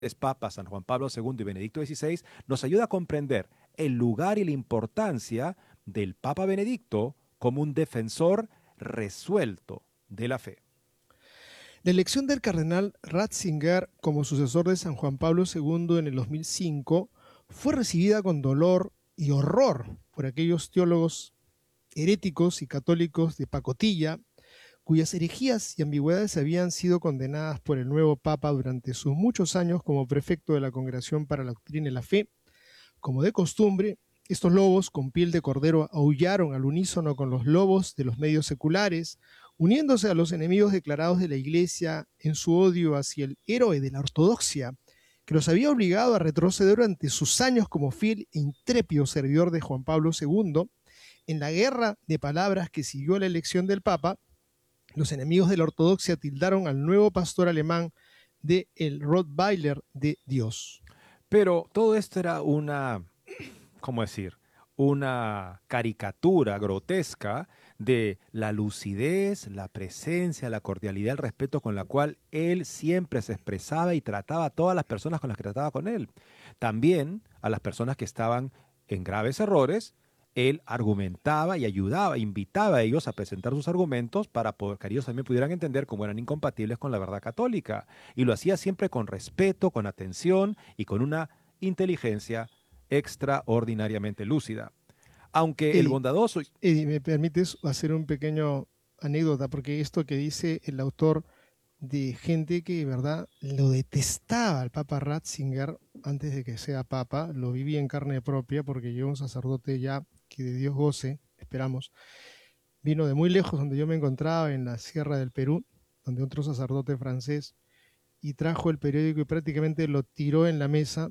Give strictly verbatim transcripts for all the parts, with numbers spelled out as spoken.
Papa San Juan Pablo segundo y Benedicto dieciséis nos ayuda a comprender el lugar y la importancia del Papa Benedicto como un defensor resuelto de la fe. La elección del cardenal Ratzinger como sucesor de San Juan Pablo segundo en el dos mil cinco fue recibida con dolor y horror por aquellos teólogos heréticos y católicos de pacotilla, cuyas herejías y ambigüedades habían sido condenadas por el nuevo Papa durante sus muchos años como prefecto de la Congregación para la Doctrina y la Fe. Como de costumbre, estos lobos con piel de cordero aullaron al unísono con los lobos de los medios seculares, uniéndose a los enemigos declarados de la Iglesia en su odio hacia el héroe de la ortodoxia, que los había obligado a retroceder durante sus años como fiel e intrépido servidor de Juan Pablo segundo. En la guerra de palabras que siguió a la elección del Papa, los enemigos de la ortodoxia tildaron al nuevo pastor alemán de el Rottweiler de Dios. Pero todo esto era una, ¿cómo decir? Una caricatura grotesca de la lucidez, la presencia, la cordialidad, el respeto con la cual él siempre se expresaba y trataba a todas las personas con las que trataba con él. También a las personas que estaban en graves errores, él argumentaba y ayudaba, invitaba a ellos a presentar sus argumentos para poder, que ellos también pudieran entender cómo eran incompatibles con la verdad católica. Y lo hacía siempre con respeto, con atención y con una inteligencia extraordinariamente lúcida. Aunque el Eddie, bondadoso... Eddie, ¿me permites hacer un pequeño anécdota? Porque esto que dice el autor de gente que, ¿verdad?, lo detestaba al Papa Ratzinger antes de que sea Papa, lo viví en carne propia porque yo, un sacerdote ya que de Dios goce, esperamos, vino de muy lejos donde yo me encontraba, en la Sierra del Perú, donde otro sacerdote francés, y trajo el periódico y prácticamente lo tiró en la mesa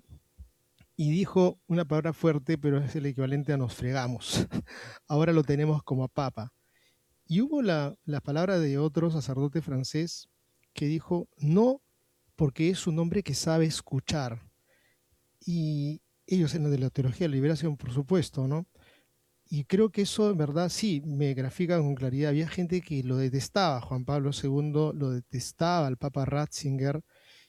y dijo una palabra fuerte, pero es el equivalente a nos fregamos. Ahora lo tenemos como a Papa. Y hubo la, la palabra de otro sacerdote francés que dijo, no, porque es un hombre que sabe escuchar. Y ellos en la de la teología de la liberación, por supuesto, ¿no? Y creo que eso en verdad sí me grafica con claridad. Había gente que lo detestaba, Juan Pablo segundo lo detestaba, al Papa Ratzinger,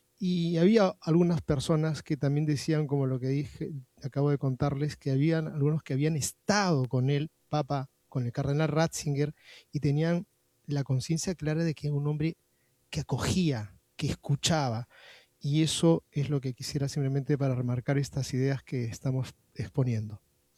y había algunas personas que también decían, como lo que dije, acabo de contarles, que habían algunos que habían estado con el Papa, con el cardenal Ratzinger, y tenían la conciencia clara de que era un hombre que acogía, que escuchaba. Y eso es lo que quisiera simplemente para remarcar estas ideas que estamos exponiendo.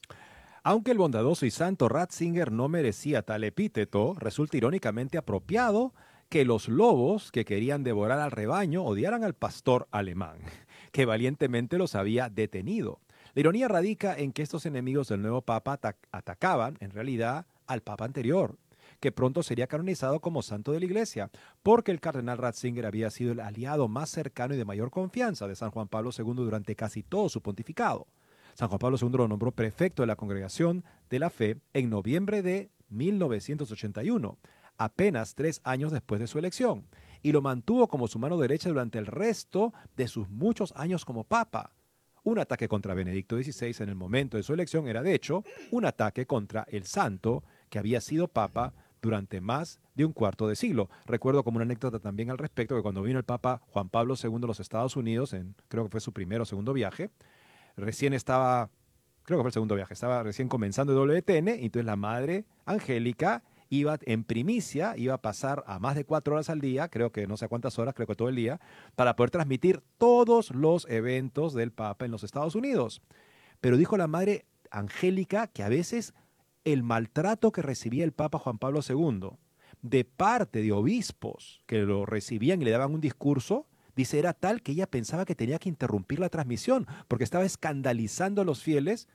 Aunque el bondadoso y santo Ratzinger no merecía tal epíteto, resulta irónicamente apropiado que los lobos que querían devorar al rebaño odiaran al pastor alemán, que valientemente los había detenido. La ironía radica en que estos enemigos del nuevo papa ata- atacaban, en realidad, al papa anterior, que pronto sería canonizado como santo de la iglesia, porque el cardenal Ratzinger había sido el aliado más cercano y de mayor confianza de San Juan Pablo segundo durante casi todo su pontificado. San Juan Pablo segundo lo nombró prefecto de la Congregación de la Fe en noviembre de mil novecientos ochenta y uno, apenas tres años después de su elección, y lo mantuvo como su mano derecha durante el resto de sus muchos años como papa. Un ataque contra Benedicto dieciséis en el momento de su elección era, de hecho, un ataque contra el santo que había sido papa durante más de un cuarto de siglo. Recuerdo como una anécdota también al respecto que cuando vino el Papa Juan Pablo segundo a los Estados Unidos, en, creo que fue su primero o segundo viaje, recién estaba, creo que fue el segundo viaje, estaba recién comenzando W T N, y entonces la madre Angélica iba en primicia, iba a pasar a más de cuatro horas al día, creo que no sé cuántas horas, creo que todo el día, para poder transmitir todos los eventos del Papa en los Estados Unidos. Pero dijo la madre Angélica que a veces el maltrato que recibía el Papa Juan Pablo segundo de parte de obispos que lo recibían y le daban un discurso, dice, era tal que ella pensaba que tenía que interrumpir la transmisión porque estaba escandalizando a los fieles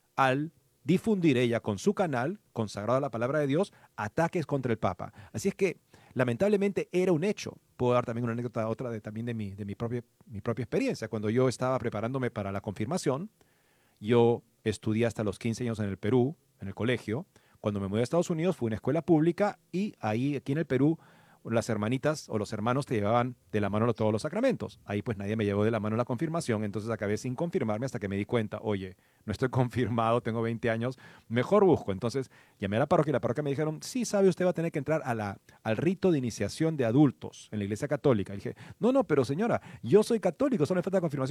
al difundir ella con su canal, consagrado a la palabra de Dios, ataques contra el Papa. Así es que, lamentablemente, era un hecho. Puedo dar también una anécdota, otra de, también de, mi, de mi, propia, mi propia experiencia. Cuando yo estaba preparándome para la confirmación, yo estudié hasta los quince años en el Perú, en el colegio. Cuando me mudé a Estados Unidos fui a una escuela pública y ahí, aquí en el Perú, las hermanitas o los hermanos te llevaban de la mano todos los sacramentos. Ahí pues nadie me llevó de la mano la confirmación, entonces acabé sin confirmarme hasta que me di cuenta, oye, no estoy confirmado, tengo veinte años, mejor busco. Entonces llamé a la parroquia y la parroquia me dijeron, sí, sabe, usted va a tener que entrar a la, al rito de iniciación de adultos en la iglesia católica. Y dije, no, no, pero señora, yo soy católico, solo me falta confirmación.